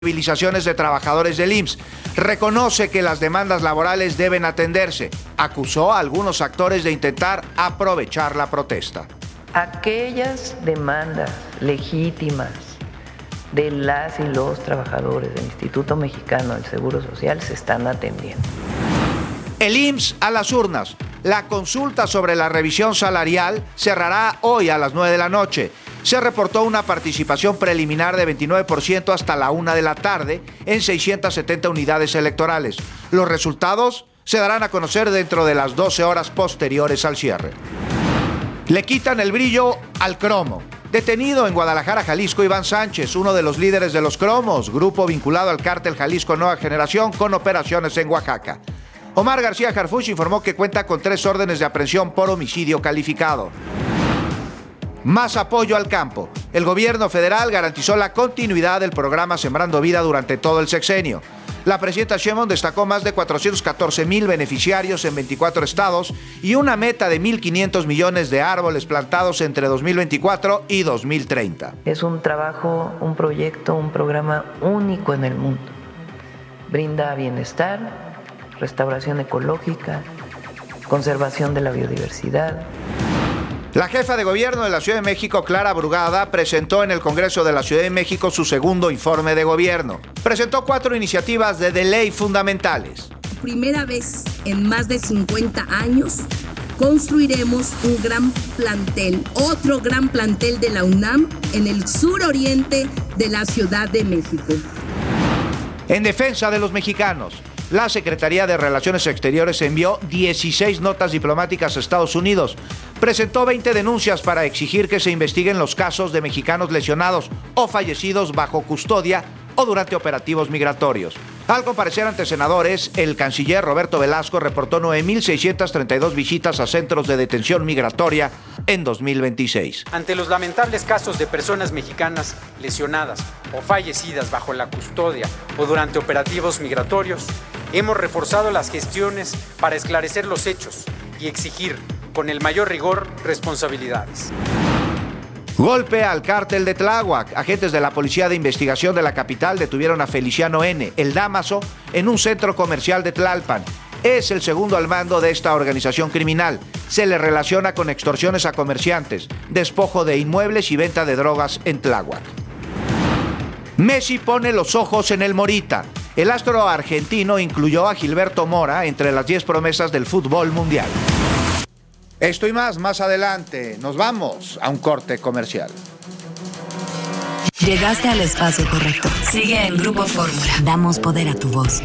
movilizaciones de trabajadores del IMSS. Reconoce que las demandas laborales deben atenderse. Acusó a algunos actores de intentar aprovechar la protesta. Aquellas demandas legítimas de las y los trabajadores del Instituto Mexicano del Seguro Social se están atendiendo. El IMSS a las urnas. La consulta sobre la revisión salarial cerrará hoy a las 9 de la noche. Se reportó una participación preliminar de 29% hasta la 1 de la tarde en 670 unidades electorales. Los resultados se darán a conocer dentro de las 12 horas posteriores al cierre. Le quitan el brillo al cromo. Detenido en Guadalajara, Jalisco, Iván Sánchez, uno de los líderes de los Cromos, grupo vinculado al cártel Jalisco Nueva Generación con operaciones en Oaxaca. Omar García Harfuch informó que cuenta con 3 órdenes de aprehensión por homicidio calificado. Más apoyo al campo. El gobierno federal garantizó la continuidad del programa Sembrando Vida durante todo el sexenio. La presidenta Sheinbaum destacó más de 414,000 beneficiarios en 24 estados y una meta de 1,500 millones de árboles plantados entre 2024 y 2030. Es un trabajo, un proyecto, un programa único en el mundo. Brinda bienestar, restauración ecológica, conservación de la biodiversidad. La jefa de gobierno de la Ciudad de México, Clara Brugada, presentó en el Congreso de la Ciudad de México su segundo informe de gobierno. Presentó 4 iniciativas de ley fundamentales. Primera vez en más de 50 años, construiremos un gran plantel, otro gran plantel de la UNAM en el suroriente de la Ciudad de México. En defensa de los mexicanos, la Secretaría de Relaciones Exteriores envió 16 notas diplomáticas a Estados Unidos. Presentó 20 denuncias para exigir que se investiguen los casos de mexicanos lesionados o fallecidos bajo custodia o durante operativos migratorios. Al comparecer ante senadores, el canciller Roberto Velasco reportó 9,632 visitas a centros de detención migratoria en 2026. Ante los lamentables casos de personas mexicanas lesionadas o fallecidas bajo la custodia o durante operativos migratorios, hemos reforzado las gestiones para esclarecer los hechos y exigir con el mayor rigor responsabilidades. Golpe al cártel de Tláhuac. Agentes de la Policía de Investigación de la capital detuvieron a Feliciano N., el Dámaso, en un centro comercial de Tlalpan. Es el segundo al mando de esta organización criminal. Se le relaciona con extorsiones a comerciantes, despojo de inmuebles y venta de drogas en Tláhuac. Messi pone los ojos en el Morita. El astro argentino incluyó a Gilberto Mora entre las 10 promesas del fútbol mundial. Esto y más adelante. Nos vamos a un corte comercial. Llegaste al espacio correcto. Sigue en Grupo Fórmula. Damos poder a tu voz.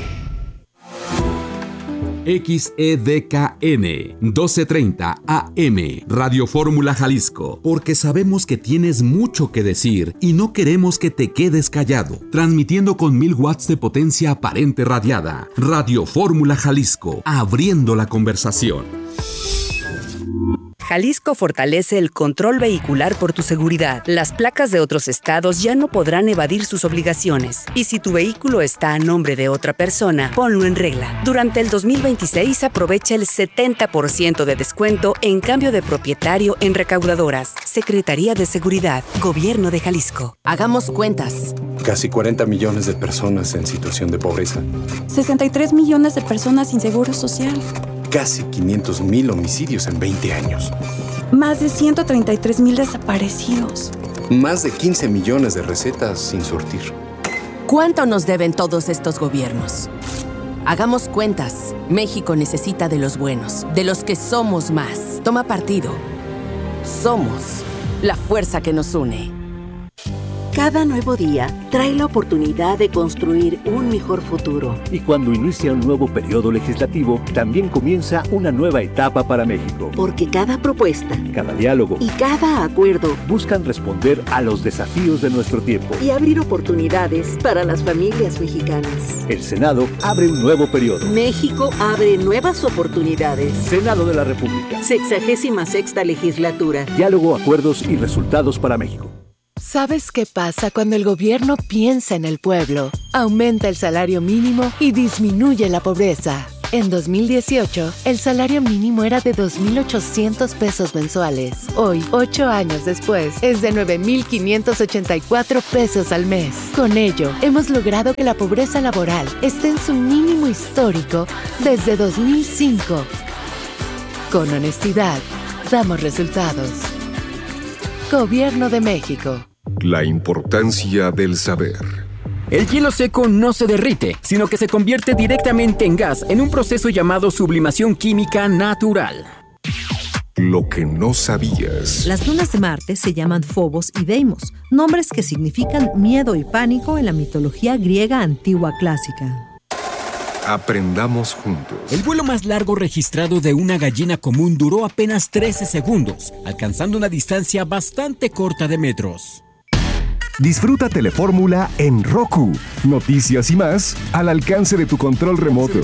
XEDKN 1230 AM Radio Fórmula Jalisco, porque sabemos que tienes mucho que decir y no queremos que te quedes callado. Transmitiendo con 1000 watts de potencia aparente radiada. Radio Fórmula Jalisco, abriendo la conversación. Jalisco fortalece el control vehicular por tu seguridad. Las placas de otros estados ya no podrán evadir sus obligaciones. Y si tu vehículo está a nombre de otra persona, ponlo en regla. Durante el 2026 aprovecha el 70% de descuento en cambio de propietario en recaudadoras. Secretaría de Seguridad, Gobierno de Jalisco. Hagamos cuentas. Casi 40 millones de personas en situación de pobreza. 63 millones de personas sin seguro social. Casi 500,000 homicidios en 20 años. Más de 133,000 desaparecidos. Más de 15 millones de recetas sin surtir. ¿Cuánto nos deben todos estos gobiernos? Hagamos cuentas. México necesita de los buenos, de los que somos más. Toma partido. Somos la fuerza que nos une. Cada nuevo día trae la oportunidad de construir un mejor futuro. Y cuando inicia un nuevo periodo legislativo, también comienza una nueva etapa para México. Porque cada propuesta, cada diálogo y cada acuerdo buscan responder a los desafíos de nuestro tiempo y abrir oportunidades para las familias mexicanas. El Senado abre un nuevo periodo. México abre nuevas oportunidades. Senado de la República. 66ª legislatura. Diálogo, acuerdos y resultados para México. ¿Sabes qué pasa cuando el gobierno piensa en el pueblo? Aumenta el salario mínimo y disminuye la pobreza. En 2018, el salario mínimo era de 2.800 pesos mensuales. Hoy, 8 años después, es de 9.584 pesos al mes. Con ello, hemos logrado que la pobreza laboral esté en su mínimo histórico desde 2005. Con honestidad, damos resultados. Gobierno de México. La importancia del saber. El hielo seco no se derrite, sino que se convierte directamente en gas en un proceso llamado sublimación química natural. Lo que no sabías. Las lunas de Marte se llaman Phobos y Deimos, nombres que significan miedo y pánico en la mitología griega antigua clásica. Aprendamos juntos. El vuelo más largo registrado de una gallina común duró apenas 13 segundos, alcanzando una distancia bastante corta de metros. Disfruta Telefórmula en Roku. Noticias y más al alcance de tu control remoto.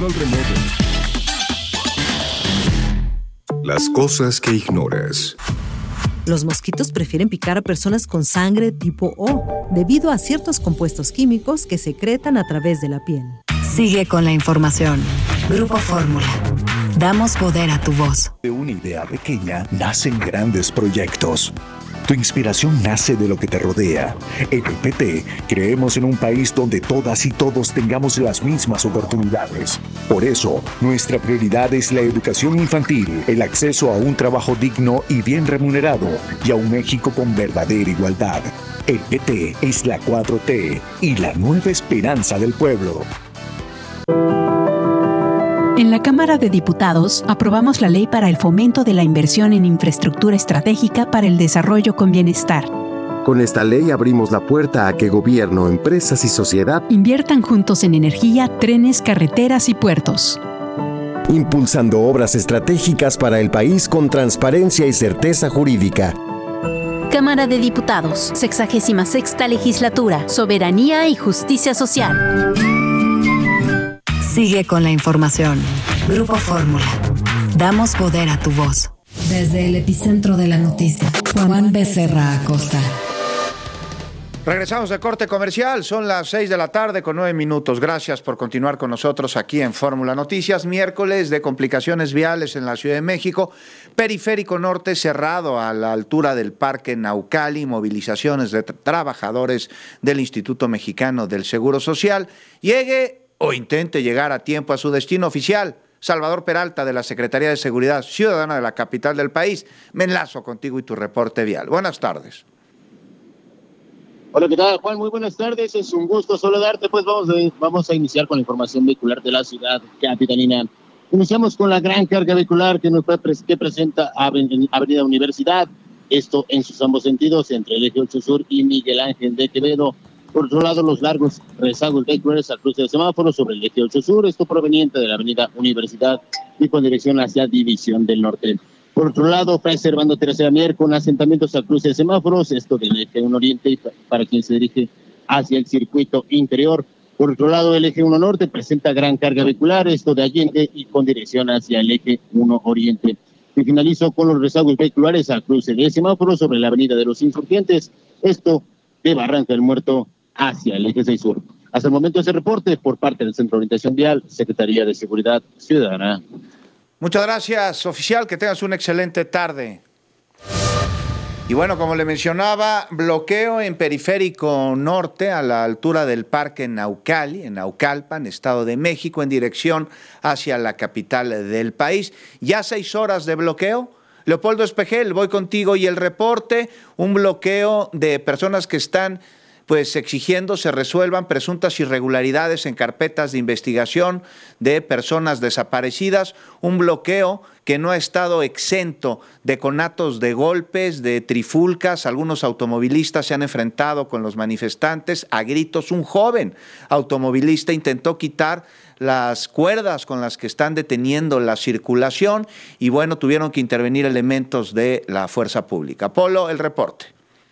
Las cosas que ignoras. Los mosquitos prefieren picar a personas con sangre tipo O, debido a ciertos compuestos químicos que secretan a través de la piel. Sigue con la información. Grupo Fórmula. Damos poder a tu voz. De una idea pequeña nacen grandes proyectos. Tu inspiración nace de lo que te rodea. En el PT creemos en un país donde todas y todos tengamos las mismas oportunidades. Por eso, nuestra prioridad es la educación infantil, el acceso a un trabajo digno y bien remunerado y a un México con verdadera igualdad. El PT es la 4T y la nueva esperanza del pueblo. En la Cámara de Diputados aprobamos la ley para el fomento de la inversión en infraestructura estratégica para el desarrollo con bienestar. Con esta ley abrimos la puerta a que gobierno, empresas y sociedad inviertan juntos en energía, trenes, carreteras y puertos. Impulsando obras estratégicas para el país con transparencia y certeza jurídica. Cámara de Diputados, 66ª Legislatura, Soberanía y Justicia Social. Sigue con la información. Grupo Fórmula. Damos poder a tu voz. Desde el epicentro de la noticia, Juan Becerra Acosta. Regresamos de corte comercial, son las 6 de la tarde con 9 minutos. Gracias por continuar con nosotros aquí en Fórmula Noticias. Miércoles de complicaciones viales en la Ciudad de México. Periférico Norte cerrado a la altura del Parque Naucali. Movilizaciones de trabajadores del Instituto Mexicano del Seguro Social. Llegue o intente llegar a tiempo a su destino oficial. Salvador Peralta, de la Secretaría de Seguridad Ciudadana de la capital del país. Me enlazo contigo y tu reporte vial. Buenas tardes. Hola, ¿qué tal, Juan? Muy buenas tardes. Es un gusto saludarte. Pues vamos a iniciar con la información vehicular de la ciudad capitalina. Iniciamos con la gran carga vehicular que presenta Avenida Universidad. Esto en sus ambos sentidos, entre el Eje 8 Sur y Miguel Ángel de Quevedo. Por otro lado, los largos rezagos vehiculares al cruce de semáforos sobre el Eje 8 Sur, esto proveniente de la Avenida Universidad y con dirección hacia División del Norte. Por otro lado, Fray Servando Tercera Mier con asentamientos al cruce de semáforos, esto del Eje 1 Oriente para quien se dirige hacia el circuito interior. Por otro lado, el Eje 1 Norte presenta gran carga vehicular, esto de Allende y con dirección hacia el Eje 1 Oriente. Y finalizo con los rezagos vehiculares al cruce de semáforos sobre la Avenida de los Insurgentes, esto de Barranca del Muerto hacia el Eje 6 Sur. Hasta el momento ese reporte por parte del Centro de Orientación Vial, Secretaría de Seguridad Ciudadana. Muchas gracias, oficial, que tengas una excelente tarde. Y bueno, como le mencionaba, bloqueo en Periférico Norte a la altura del Parque Naucali, en Naucalpan, Estado de México, en dirección hacia la capital del país. Ya 6 horas de bloqueo. Leopoldo Espejel, voy contigo y el reporte, un bloqueo de personas que están exigiendo se resuelvan presuntas irregularidades en carpetas de investigación de personas desaparecidas, un bloqueo que no ha estado exento de conatos de golpes, de trifulcas. Algunos automovilistas se han enfrentado con los manifestantes a gritos. Un joven automovilista intentó quitar las cuerdas con las que están deteniendo la circulación y bueno, tuvieron que intervenir elementos de la fuerza pública. Polo, el reporte.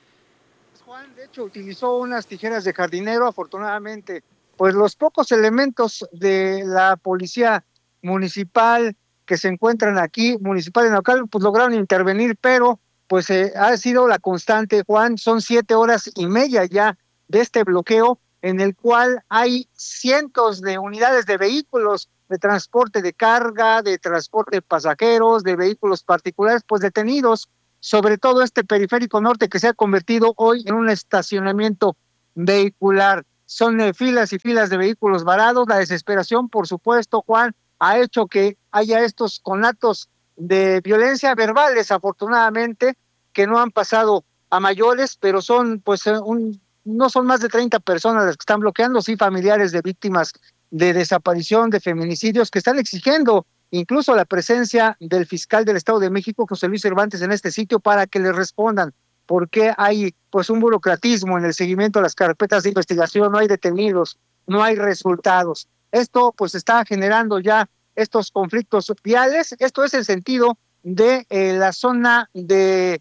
Utilizó unas tijeras de jardinero. Afortunadamente, pues los pocos elementos de la policía municipal que se encuentran aquí, municipal en Naucalpan, pues lograron intervenir, pero pues ha sido la constante, Juan. Son 7 horas y media ya de este bloqueo, en el cual hay cientos de unidades de vehículos de transporte de carga, de transporte de pasajeros, de vehículos particulares, pues detenidos, sobre todo este periférico norte que se ha convertido hoy en un estacionamiento vehicular. Son filas y filas de vehículos varados. La desesperación, por supuesto, Juan, ha hecho que haya estos conatos de violencia verbales, afortunadamente, que no han pasado a mayores, pero son pues no son más de 30 personas las que están bloqueando, sí, familiares de víctimas de desaparición, de feminicidios, que están exigiendo incluso la presencia del fiscal del Estado de México, José Luis Cervantes, en este sitio para que les respondan, porque hay pues un burocratismo en el seguimiento de las carpetas de investigación, no hay detenidos, no hay resultados. Esto pues está generando ya estos conflictos viales. Esto es el sentido de la zona de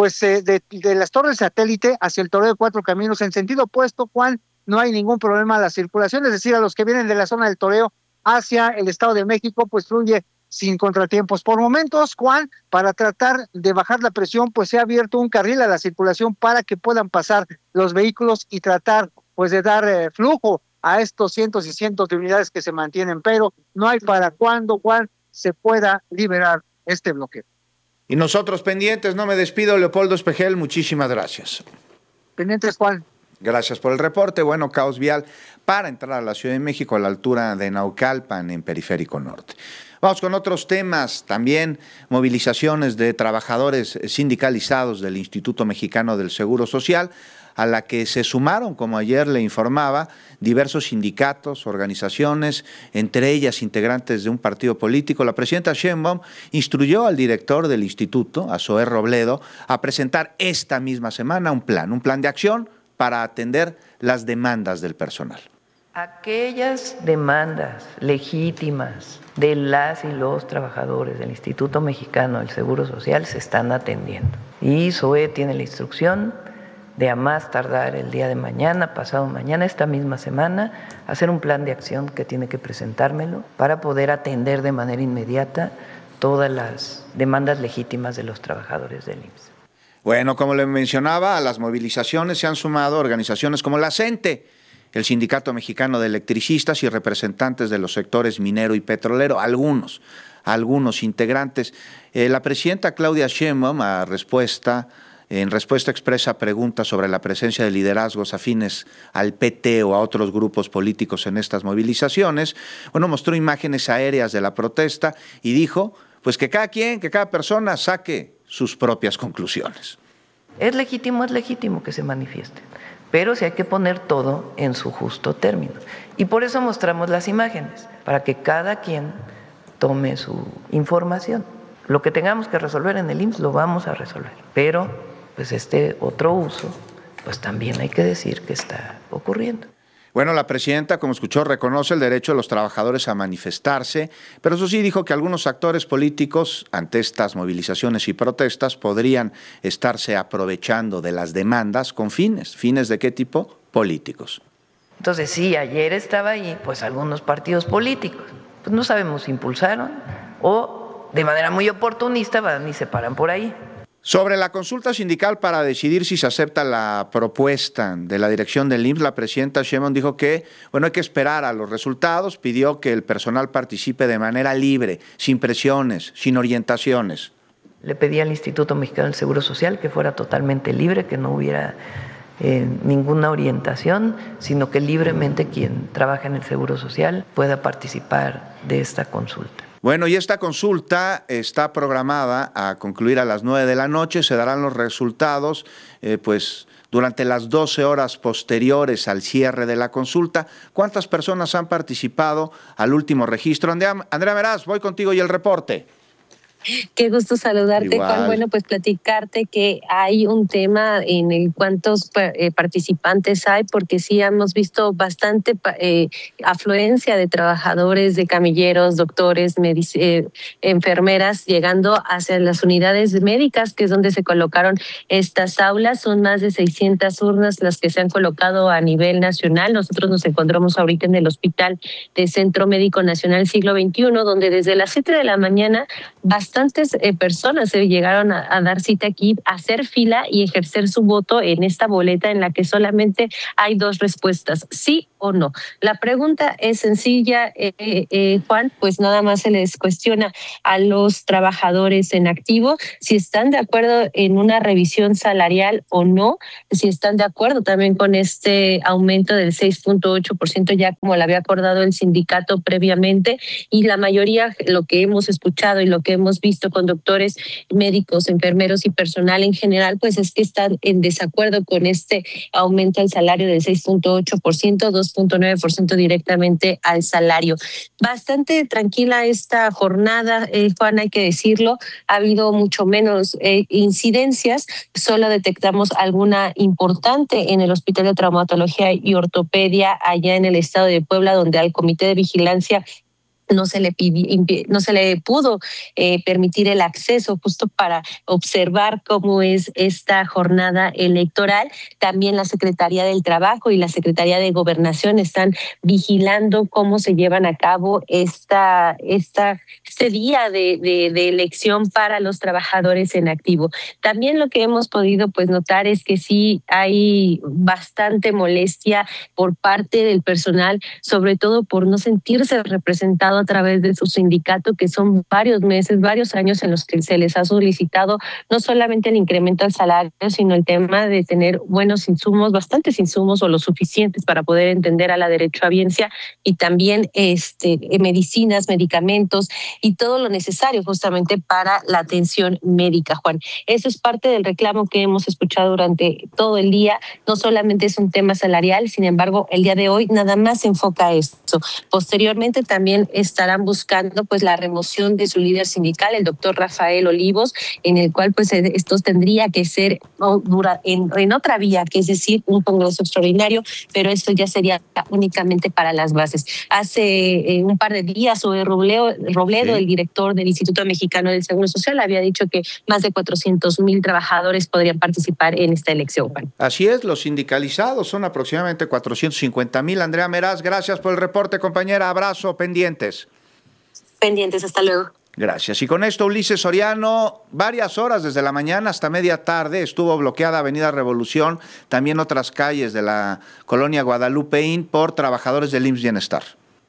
las Torres Satélite hacia el Toreo de Cuatro Caminos. En sentido opuesto, Juan, no hay ningún problema a la circulación, es decir, a los que vienen de la zona del Toreo hacia el Estado de México, pues fluye sin contratiempos. Por momentos, Juan, para tratar de bajar la presión, pues se ha abierto un carril a la circulación para que puedan pasar los vehículos y tratar pues de dar flujo a estos cientos y cientos de unidades que se mantienen, pero no hay para cuándo, Juan, se pueda liberar este bloqueo. Y nosotros pendientes, no me despido, Leopoldo Espejel, muchísimas gracias. Pendientes, Juan. Gracias por el reporte. Bueno, caos vial para entrar a la Ciudad de México a la altura de Naucalpan, en Periférico Norte. Vamos con otros temas, también movilizaciones de trabajadores sindicalizados del Instituto Mexicano del Seguro Social, a la que se sumaron, como ayer le informaba, diversos sindicatos, organizaciones, entre ellas integrantes de un partido político. La presidenta Sheinbaum instruyó al director del instituto, a Zoé Robledo, a presentar esta misma semana un plan de acción para atender las demandas del personal. Aquellas demandas legítimas de las y los trabajadores del Instituto Mexicano del Seguro Social se están atendiendo. Y Zoé tiene la instrucción de a más tardar el día de mañana, pasado mañana, esta misma semana, hacer un plan de acción que tiene que presentármelo para poder atender de manera inmediata todas las demandas legítimas de los trabajadores del IMSS. Bueno, como le mencionaba, a las movilizaciones se han sumado organizaciones como la CENTE, el Sindicato Mexicano de Electricistas y representantes de los sectores minero y petrolero, algunos integrantes. La presidenta Claudia Sheinbaum, en respuesta expresa a preguntas sobre la presencia de liderazgos afines al PT o a otros grupos políticos en estas movilizaciones, mostró imágenes aéreas de la protesta y dijo pues que cada persona saque sus propias conclusiones. Es legítimo que se manifiesten, pero sí hay que poner todo en su justo término. Y por eso mostramos las imágenes, para que cada quien tome su información. Lo que tengamos que resolver en el IMSS lo vamos a resolver, pero pues este otro uso, pues también hay que decir que está ocurriendo. Bueno, la presidenta, como escuchó, reconoce el derecho de los trabajadores a manifestarse, pero eso sí dijo que algunos actores políticos ante estas movilizaciones y protestas podrían estarse aprovechando de las demandas con fines. ¿Fines de qué tipo? Políticos. Entonces, sí, ayer estaba ahí, pues algunos partidos políticos, pues no sabemos si impulsaron o de manera muy oportunista van y se paran por ahí. Sobre la consulta sindical para decidir si se acepta la propuesta de la dirección del IMSS, la presidenta Sheinbaum dijo que hay que esperar a los resultados, pidió que el personal participe de manera libre, sin presiones, sin orientaciones. Le pedí al Instituto Mexicano del Seguro Social que fuera totalmente libre, que no hubiera ninguna orientación, sino que libremente quien trabaja en el Seguro Social pueda participar de esta consulta. Bueno, y esta consulta está programada a concluir a las 9 de la noche. Se darán los resultados durante las 12 horas posteriores al cierre de la consulta. ¿Cuántas personas han participado al último registro? Andrea Meraz, voy contigo y el reporte. Qué gusto saludarte, Igual. Juan. Bueno, pues platicarte que hay un tema en el cuántos participantes hay, porque sí hemos visto bastante afluencia de trabajadores, de camilleros, doctores, enfermeras, llegando hacia las unidades médicas, que es donde se colocaron estas aulas. Son más de 600 urnas las que se han colocado a nivel nacional. Nosotros nos encontramos ahorita en el Hospital de Centro Médico Nacional Siglo XXI, donde desde las 7 de la mañana bastante bastantes personas se llegaron a dar cita aquí, a hacer fila y ejercer su voto en esta boleta en la que solamente hay dos respuestas, sí o no. La pregunta es sencilla, Juan, pues nada más se les cuestiona a los trabajadores en activo si están de acuerdo en una revisión salarial o no, si están de acuerdo también con este aumento del 6.8%, ya como lo había acordado el sindicato previamente, y la mayoría, lo que hemos escuchado y lo que hemos visto con doctores, médicos, enfermeros y personal en general, pues es que están en desacuerdo con este aumento al salario del 6.8%, 2.9% directamente al salario. Bastante tranquila esta jornada, Juan, hay que decirlo. Ha habido mucho menos incidencias. Solo detectamos alguna importante en el Hospital de Traumatología y Ortopedia allá en el estado de Puebla, donde al Comité de Vigilancia no se le pudo permitir el acceso justo para observar cómo es esta jornada electoral. También la Secretaría del Trabajo y la Secretaría de Gobernación están vigilando cómo se llevan a cabo este día de elección para los trabajadores en activo. También lo que hemos podido pues notar es que sí hay bastante molestia por parte del personal, sobre todo por no sentirse representado a través de su sindicato, que son varios meses, varios años en los que se les ha solicitado no solamente el incremento al salario, sino el tema de tener buenos insumos, bastantes insumos o los suficientes para poder entender a la derechohabiencia, y también medicinas, medicamentos y todo lo necesario justamente para la atención médica, Juan. Eso es parte del reclamo que hemos escuchado durante todo el día. No solamente es un tema salarial, sin embargo, el día de hoy nada más se enfoca a esto. Posteriormente también estarán buscando pues la remoción de su líder sindical, el doctor Rafael Olivos, en el cual pues esto tendría que ser en otra vía, que es decir, un congreso extraordinario, pero esto ya sería únicamente para las bases. Hace un par de días, Zoe Robledo, sí, el director del Instituto Mexicano del Seguro Social, había dicho que más de 400,000 trabajadores podrían participar en esta elección, Juan. Así es, los sindicalizados son aproximadamente 450,000. Andrea Meraz, gracias por el reporte, compañera. Abrazo, pendientes. Pendientes, hasta luego. Gracias. Y con esto, Ulises Soriano, varias horas desde la mañana hasta media tarde estuvo bloqueada Avenida Revolución, también otras calles de la colonia Guadalupeín por trabajadores del IMSS Bienestar.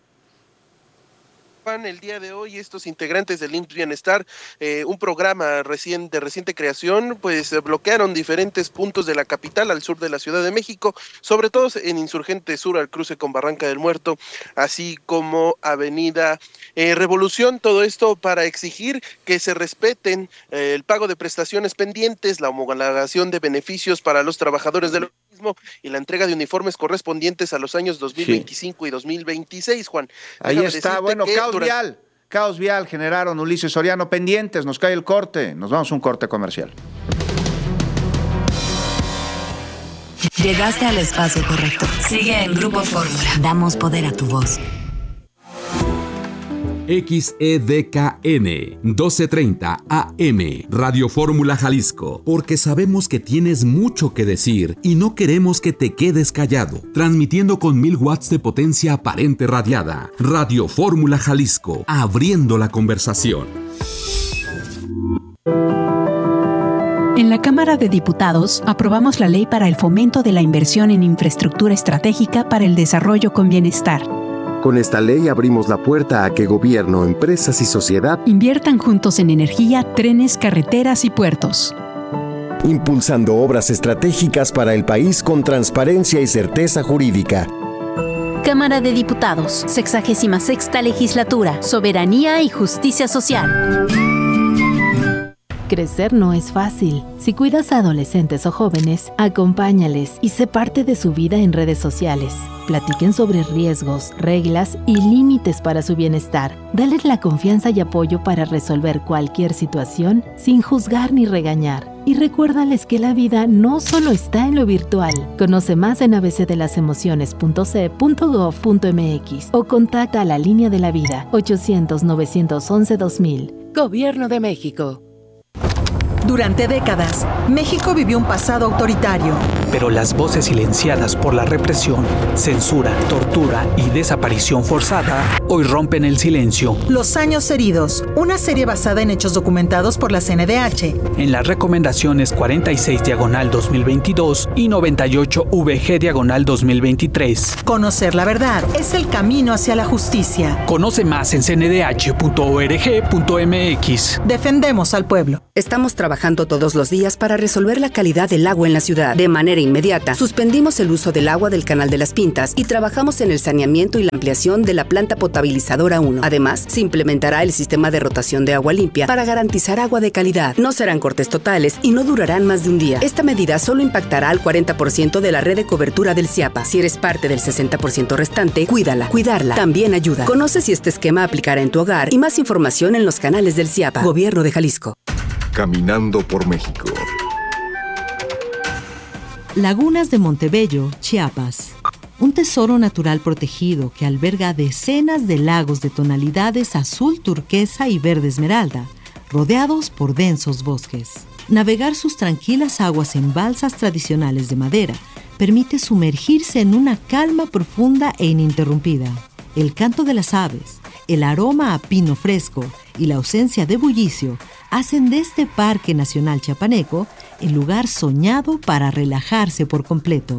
El día de hoy estos integrantes del IMSS Bienestar, un programa de reciente creación, pues bloquearon diferentes puntos de la capital al sur de la Ciudad de México, sobre todo en Insurgente Sur al cruce con Barranca del Muerto, así como Avenida Revolución, todo esto para exigir que se respeten el pago de prestaciones pendientes, la homologación de beneficios para los trabajadores del organismo y la entrega de uniformes correspondientes a los años 2025 y 2026, Juan. Ahí está, bueno, caos vial generaron, Ulises Soriano, pendientes, nos cae el corte, nos vamos a un corte comercial. Llegaste al espacio correcto. Sigue en Grupo Fórmula. Damos poder a tu voz. XEDKN 1230 AM Radio Fórmula Jalisco, porque sabemos que tienes mucho que decir y no queremos que te quedes callado. Transmitiendo con 1000 watts de potencia aparente radiada. Radio Fórmula Jalisco, abriendo la conversación. En la Cámara de Diputados aprobamos la Ley para el Fomento de la Inversión en Infraestructura Estratégica para el Desarrollo con Bienestar. Con esta ley abrimos la puerta a que gobierno, empresas y sociedad inviertan juntos en energía, trenes, carreteras y puertos, impulsando obras estratégicas para el país con transparencia y certeza jurídica. Cámara de Diputados, 66ª Legislatura, Soberanía y Justicia Social. Crecer no es fácil. Si cuidas a adolescentes o jóvenes, acompáñales y sé parte de su vida en redes sociales. Platiquen sobre riesgos, reglas y límites para su bienestar. Dales la confianza y apoyo para resolver cualquier situación sin juzgar ni regañar. Y recuérdales que la vida no solo está en lo virtual. Conoce más en abcdelasemociones.ce.gov.mx o contacta a la Línea de la Vida 800-911-2000. Gobierno de México. Durante décadas, México vivió un pasado autoritario. Pero las voces silenciadas por la represión, censura, tortura y desaparición forzada hoy rompen el silencio. Los años heridos, una serie basada en hechos documentados por la CNDH. En las recomendaciones 46/2022 y 98/VG/2023. Conocer la verdad es el camino hacia la justicia. Conoce más en cndh.org.mx. Defendemos al pueblo. Estamos trabajando todos los días para resolver la calidad del agua en la ciudad. De manera inmediata, suspendimos el uso del agua del Canal de las Pintas y trabajamos en el saneamiento y la ampliación de la planta potabilizadora 1. Además, se implementará el sistema de rotación de agua limpia para garantizar agua de calidad. No serán cortes totales y no durarán más de un día. Esta medida solo impactará al 40% de la red de cobertura del CIAPA. Si eres parte del 60% restante, cuídala. Cuidarla también ayuda. Conoce si este esquema aplicará en tu hogar y más información en los canales del CIAPA. Gobierno de Jalisco. Caminando por México. Lagunas de Montebello, Chiapas. Un tesoro natural protegido que alberga decenas de lagos de tonalidades azul turquesa y verde esmeralda, rodeados por densos bosques. Navegar sus tranquilas aguas en balsas tradicionales de madera permite sumergirse en una calma profunda e ininterrumpida. El canto de las aves, el aroma a pino fresco y la ausencia de bullicio hacen de este Parque Nacional Chiapaneco el lugar soñado para relajarse por completo.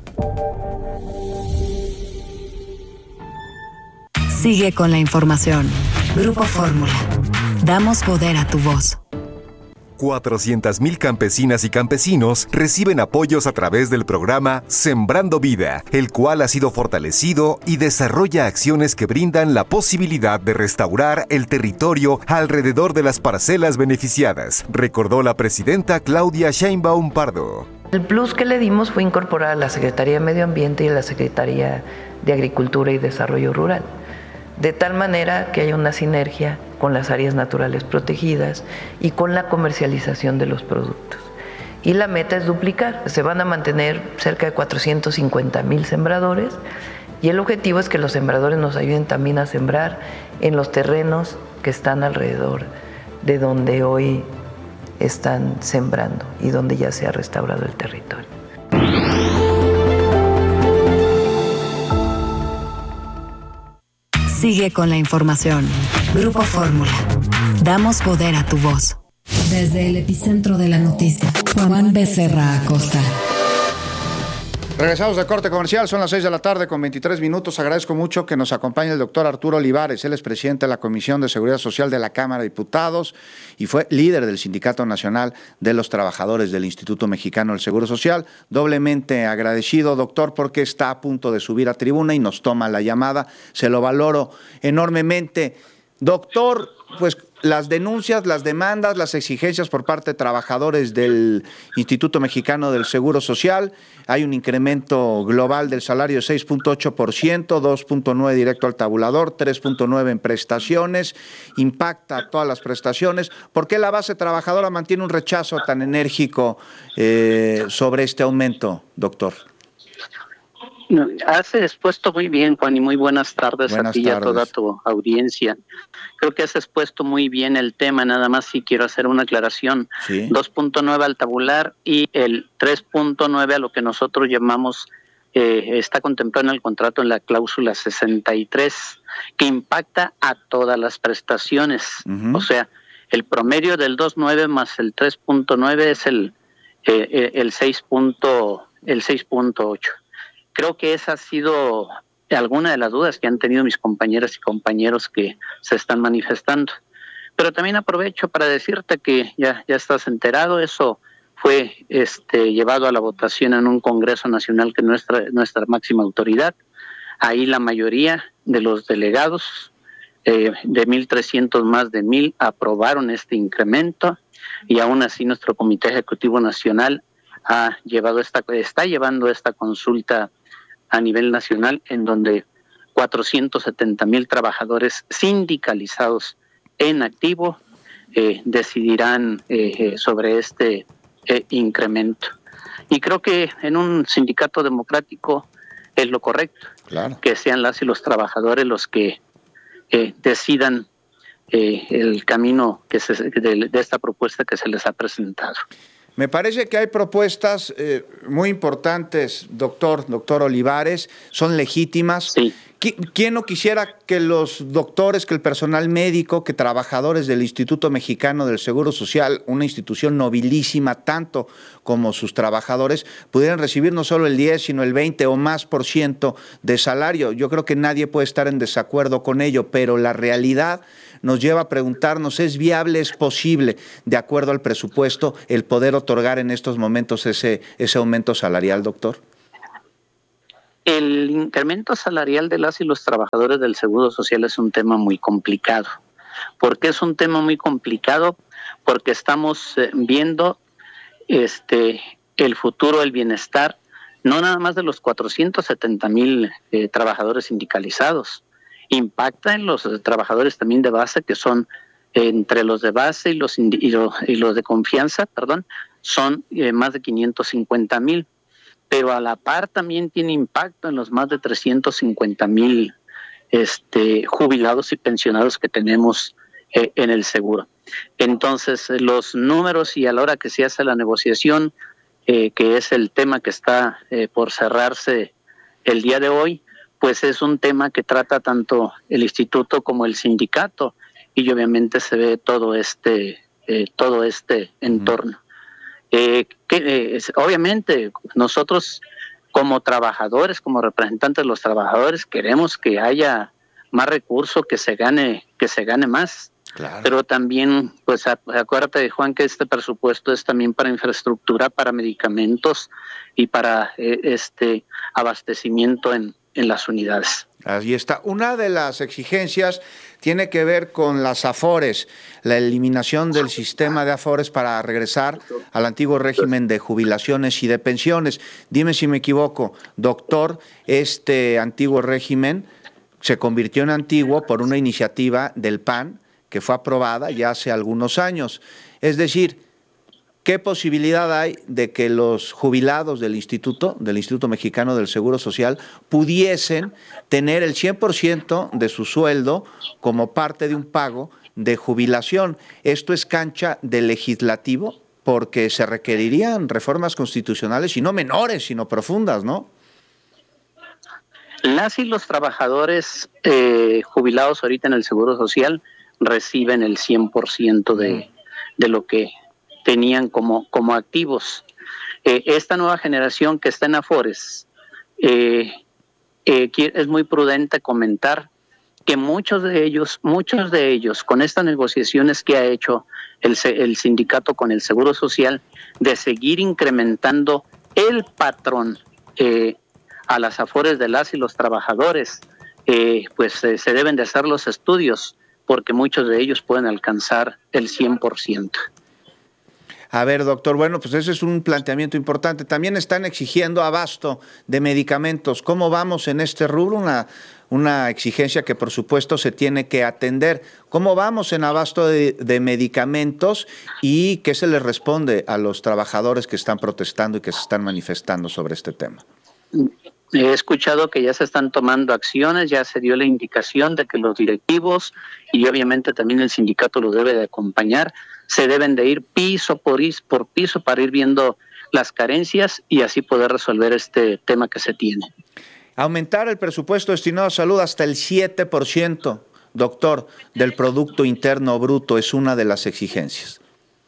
Sigue con la información. Grupo Fórmula. Damos poder a tu voz. 400,000 campesinas y campesinos reciben apoyos a través del programa Sembrando Vida, el cual ha sido fortalecido y desarrolla acciones que brindan la posibilidad de restaurar el territorio alrededor de las parcelas beneficiadas, recordó la presidenta Claudia Sheinbaum Pardo. El plus que le dimos fue incorporar a la Secretaría de Medio Ambiente y a la Secretaría de Agricultura y Desarrollo Rural, de tal manera que haya una sinergia con las áreas naturales protegidas y con la comercialización de los productos. Y la meta es duplicar. Se van a mantener cerca de 450,000 sembradores y el objetivo es que los sembradores nos ayuden también a sembrar en los terrenos que están alrededor de donde hoy están sembrando y donde ya se ha restaurado el territorio. Sigue con la información. Grupo Fórmula. Damos poder a tu voz. Desde el epicentro de la noticia, Juan Becerra Acosta. Regresamos de corte comercial, son las 6 de la tarde con 23 minutos. Agradezco mucho que nos acompañe el doctor Arturo Olivares. Él es presidente de la Comisión de Seguridad Social de la Cámara de Diputados y fue líder del Sindicato Nacional de los Trabajadores del Instituto Mexicano del Seguro Social. Doblemente agradecido, doctor, porque está a punto de subir a tribuna y nos toma la llamada. Se lo valoro enormemente. Doctor, pues las denuncias, las demandas, las exigencias por parte de trabajadores del Instituto Mexicano del Seguro Social, hay un incremento global del salario de 6.8%, 2.9% directo al tabulador, 3.9% en prestaciones, impacta a todas las prestaciones. ¿Por qué la base trabajadora mantiene un rechazo tan enérgico sobre este aumento, doctor? No, has expuesto muy bien, Juan, y muy buenas tardes a ti y a toda tu audiencia. Creo que has expuesto muy bien el tema, nada más si quiero hacer una aclaración. Sí. 2.9 al tabular y el 3.9 a lo que nosotros llamamos, está contemplado en el contrato en la cláusula 63, que impacta a todas las prestaciones. O sea, el promedio del 2.9 más el 3.9 es el 6.8. Creo que esa ha sido alguna de las dudas que han tenido mis compañeras y compañeros que se están manifestando. Pero también aprovecho para decirte que ya estás enterado, eso fue llevado a la votación en un Congreso Nacional que es nuestra máxima autoridad. Ahí la mayoría de los delegados, de 1,300 más de 1,000, aprobaron este incremento y aún así nuestro Comité Ejecutivo Nacional está llevando esta consulta a nivel nacional, en donde 470,000 trabajadores sindicalizados en activo decidirán sobre este incremento. Y creo que en un sindicato democrático es lo correcto, claro, que sean las y los trabajadores los que decidan el camino de esta propuesta que se les ha presentado. Me parece que hay propuestas muy importantes, doctor Olivares, son legítimas. Sí. ¿Quién no quisiera que los doctores, que el personal médico, que trabajadores del Instituto Mexicano del Seguro Social, una institución nobilísima tanto como sus trabajadores, pudieran recibir no solo el 10, sino el 20 o más % de salario? Yo creo que nadie puede estar en desacuerdo con ello, pero la realidad nos lleva a preguntarnos, ¿es viable, es posible, de acuerdo al presupuesto, el poder otorgar en estos momentos ese aumento salarial, doctor? El incremento salarial de las y los trabajadores del Seguro Social es un tema muy complicado. ¿Por qué es un tema muy complicado? Porque estamos viendo el futuro, el bienestar, no nada más de los 470,000 trabajadores sindicalizados, impacta en los trabajadores también de base, que son entre los de base y los de confianza, son más de 550,000. Pero a la par también tiene impacto en los más de 350,000 jubilados y pensionados que tenemos en el seguro. Entonces, los números, y a la hora que se hace la negociación, que es el tema que está por cerrarse el día de hoy, pues es un tema que trata tanto el instituto como el sindicato, y obviamente se ve todo este entorno. Obviamente nosotros como trabajadores, como representantes de los trabajadores, queremos que haya más recursos, que se gane más. Claro. Pero también, pues acuérdate, Juan, que este presupuesto es también para infraestructura, para medicamentos y para abastecimiento en las unidades. Ahí está. Una de las exigencias tiene que ver con las AFORES, la eliminación del sistema de AFORES para regresar al antiguo régimen de jubilaciones y de pensiones. Dime si me equivoco, doctor, este antiguo régimen se convirtió en antiguo por una iniciativa del PAN que fue aprobada ya hace algunos años. Es decir, ¿qué posibilidad hay de que los jubilados del Instituto Mexicano del Seguro Social pudiesen tener el 100% de su sueldo como parte de un pago de jubilación? ¿Esto es cancha del legislativo? Porque se requerirían reformas constitucionales, y no menores, sino profundas, ¿no? Las y los trabajadores jubilados ahorita en el Seguro Social reciben el 100% de lo que tenían como activos. Esta nueva generación que está en AFORES, es muy prudente comentar que muchos de ellos, con estas negociaciones que ha hecho el sindicato con el Seguro Social, de seguir incrementando el patrón a las AFORES de las y los trabajadores, pues se deben de hacer los estudios, porque muchos de ellos pueden alcanzar el 100%. A ver, doctor, bueno, pues ese es un planteamiento importante. También están exigiendo abasto de medicamentos. ¿Cómo vamos en este rubro? Una exigencia que, por supuesto, se tiene que atender. ¿Cómo vamos en abasto de medicamentos y qué se les responde a los trabajadores que están protestando y que se están manifestando sobre este tema? He escuchado que ya se están tomando acciones, ya se dio la indicación de que los directivos y obviamente también el sindicato lo debe de acompañar, se deben de ir piso por piso para ir viendo las carencias y así poder resolver este tema que se tiene. Aumentar el presupuesto destinado a salud hasta el 7%, doctor, del Producto Interno Bruto es una de las exigencias.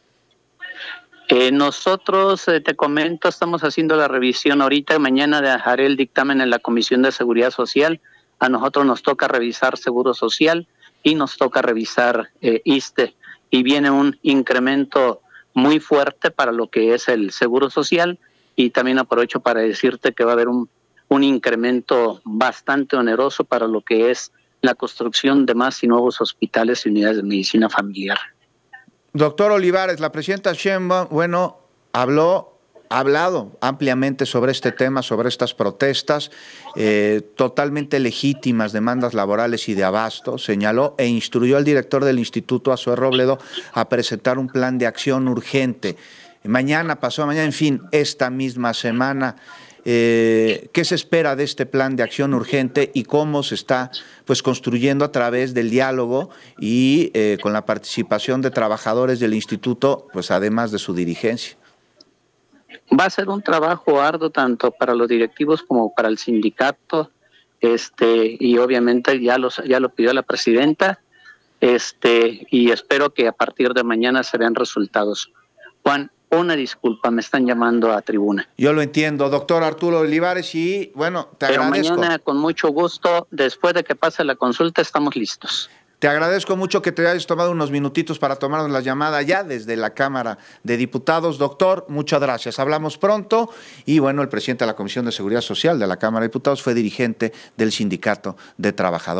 Nosotros, te comento, estamos haciendo la revisión ahorita. Mañana dejaré el dictamen en la Comisión de Seguridad Social. A nosotros nos toca revisar Seguro Social y nos toca revisar ISSSTE. Y viene un incremento muy fuerte para lo que es el Seguro Social. Y también aprovecho para decirte que va a haber un incremento bastante oneroso para lo que es la construcción de más y nuevos hospitales y unidades de medicina familiar. Doctor Olivares, la presidenta Sheinbaum, ha hablado ampliamente sobre este tema, sobre estas protestas, totalmente legítimas demandas laborales y de abasto, señaló e instruyó al director del Instituto, Azué Robledo, a presentar un plan de acción urgente. Pasado mañana, en fin, esta misma semana. ¿Qué se espera de este plan de acción urgente y cómo se está pues construyendo a través del diálogo y con la participación de trabajadores del instituto, pues además de su dirigencia? Va a ser un trabajo arduo tanto para los directivos como para el sindicato, y obviamente ya lo pidió la presidenta, y espero que a partir de mañana se vean resultados. Juan, una disculpa, me están llamando a tribuna. Yo lo entiendo, doctor Arturo Olivares, y bueno, te agradezco. Mañana, con mucho gusto, después de que pase la consulta, estamos listos. Te agradezco mucho que te hayas tomado unos minutitos para tomarnos la llamada ya desde la Cámara de Diputados. Doctor, muchas gracias. Hablamos pronto. Y bueno, el presidente de la Comisión de Seguridad Social de la Cámara de Diputados fue dirigente del Sindicato de Trabajadores.